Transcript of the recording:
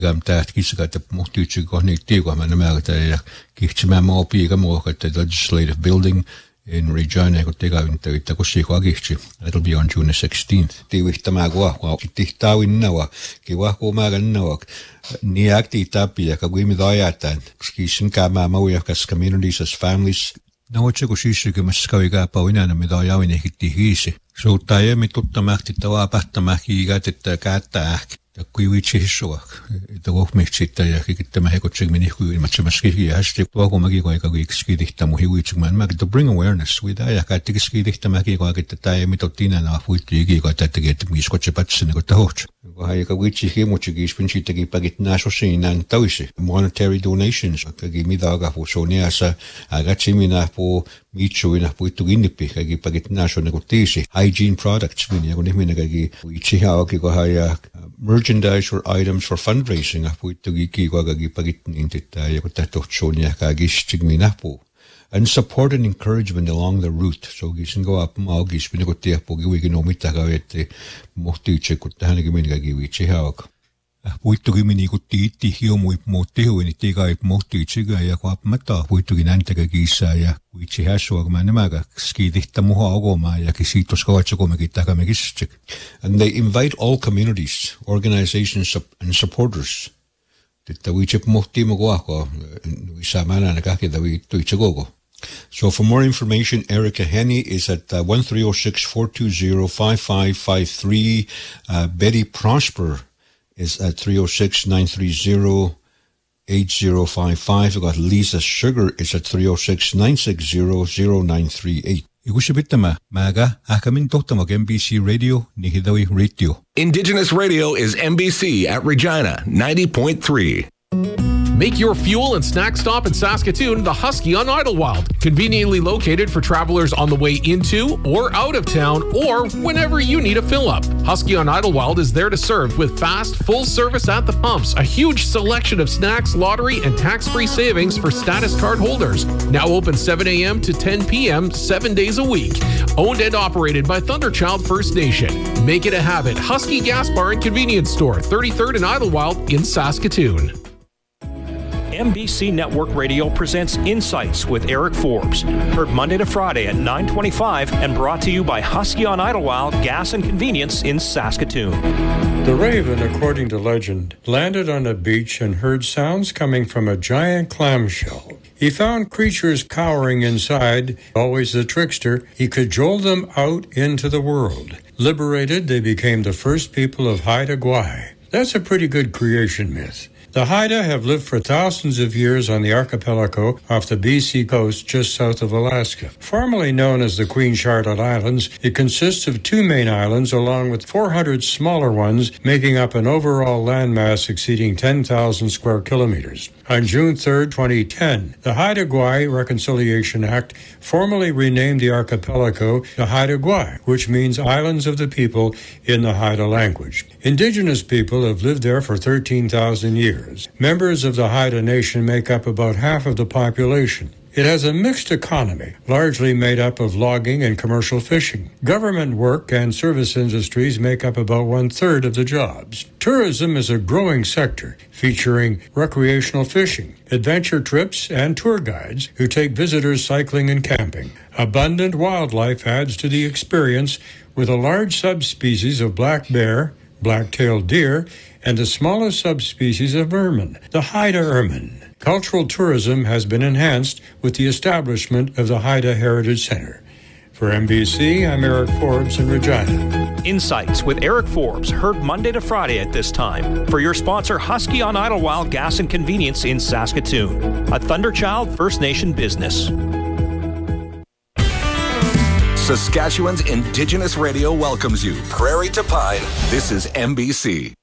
Täht kissakat muhtiitsi kohnittiiko mä nämäätä ja kihtsimään maapiika muokatta legislative building in Regina kun tegavinta kun siiko kihtsi. It'll be on June 16th. Tiivihtämää kuahua kihtihtaawinnawa kiwahkuumäärännawak niin aktiitapia kuin mitä ajataan. Kissin käymään maujakas communities as families. No otse kun siissykymässä kävikää pauinäänä mitä ajavin ehkitti hiisi. Suuttaa jemmi tuttamähti tavaa pähtämähki ikätettä käättää ähki. Ja kui vitsi hissuak. Että vohmihtsittää ja kikittämä hekotsegmin ihkuin matsemäskikin ja hästi tuokumäki koika kui skidihtämu hiuitsemään. Mä to bring awareness. Vida ja käyttikin skidihtämäki koika, että tää ei mitottiin enää huittu ikiä tätäkin, että miskotse pätsänä kun tahohtsa. Kohan joka vitsi himutsikin ispin siitäkin päkit näsosiin näin täysi. Monetary donations. Kaikki mitä agapu soniassa. Äkätsimi nähpuu mitsuin nähpuu ittu kinnippi. Kaikki päkit näsoi kun tiisi. Hygiene products. Minä kun ihminen kaikki vitsi hauki kohan ja merchandise or items for fundraising. Puittu kiikoagakin pakit niin tietää joku tähtohtsuun ja kaikistigmi nähpuu. And support and encouragement along the route. So kisin go up maagis minä kun tiehpuukin uikin omittakaan, että muhtiitse kun tähänkin minä kaikki vitsi hauka. Puittukin minä kun tiitti hiomuip muuttihuin, niin tiikaip muhtiitsikään ja kuapmataa puittukin äntäkä kiissää ja vitsi hässua, kun mä nämäkä skiitihtä muha okomaan ja kisiitos kavatsakomekin takamekissitsik. And they invite all communities, organizations and supporters. Että vitsi muhtiimu kuahkoa, viisaamään kahkita vittuitse koko. So for more information, Erica Henny is at 1306-420-5553. Betty Prosper is at 306-930-8055. I got Lisa Sugar is at 306-960-0938. Ikusi pitämä, mäkä ähkämin tohtamak MBC Radio, nihidawi radio. Indigenous Radio is MBC at Regina 90.3. Make your fuel and snack stop in Saskatoon the Husky on Idlewild. Conveniently located for travelers on the way into or out of town or whenever you need a fill-up. Husky on Idlewild is there to serve with fast, full service at the pumps, a huge selection of snacks, lottery, and tax-free savings for status card holders. Now open 7 a.m. to 10 p.m. 7 days a week. Owned and operated by Thunderchild First Nation. Make it a habit. Husky Gas Bar and Convenience Store, 33rd and Idlewild in Saskatoon. MBC Network Radio presents Insights with Eric Forbes. Heard Monday to Friday at 9:25 and brought to you by Husky on Idlewild Gas and Convenience in Saskatoon. The raven, according to legend, landed on a beach and heard sounds coming from a giant clamshell. He found creatures cowering inside. Always the trickster, he cajoled them out into the world. Liberated, they became the first people of Haida Gwaii. That's a pretty good creation myth. The Haida have lived for thousands of years on the archipelago off the BC coast just south of Alaska. Formerly known as the Queen Charlotte Islands, it consists of 2 main islands along with 400 smaller ones, making up an overall landmass exceeding 10,000 square kilometers. On June 3, 2010, the Haida Gwaii Reconciliation Act formally renamed the archipelago the Haida Gwaii, which means Islands of the People in the Haida language. Indigenous people have lived there for 13,000 years. Members of the Haida Nation make up about half of the population. It has a mixed economy, largely made up of logging and commercial fishing. Government work and service industries make up about 1/3 of the jobs. Tourism is a growing sector, featuring recreational fishing, adventure trips, and tour guides who take visitors cycling and camping. Abundant wildlife adds to the experience with a large subspecies of black bear, black-tailed deer, and the smallest subspecies of ermine, the Haida ermine. Cultural tourism has been enhanced with the establishment of the Haida Heritage Center. For MBC, I'm Eric Forbes in Regina. Insights with Eric Forbes, heard Monday to Friday at this time. For your sponsor, Husky on Idlewild Gas and Convenience in Saskatoon, a Thunderchild First Nation business. Saskatchewan's Indigenous Radio welcomes you. Prairie to Pine, this is MBC.